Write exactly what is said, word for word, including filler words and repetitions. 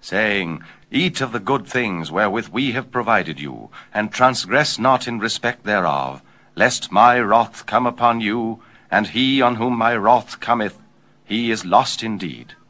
saying, Eat of the good things wherewith we have provided you, and transgress not in respect thereof, lest my wrath come upon you, and he on whom my wrath cometh, he is lost indeed.